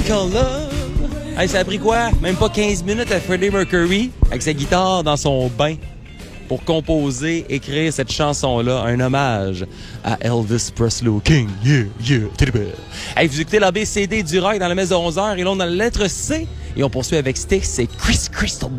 Call Love. Hey, ça a pris quoi? Même pas 15 minutes à Freddie Mercury avec sa guitare dans son bain pour composer, écrire cette chanson-là, un hommage à Elvis Presley King. Yeah, yeah, teddy bear. Hey, vous écoutez l'ABCD du rock dans la messe de 11h et là, on a la lettre C et on poursuit avec Styx et Crystal Ball.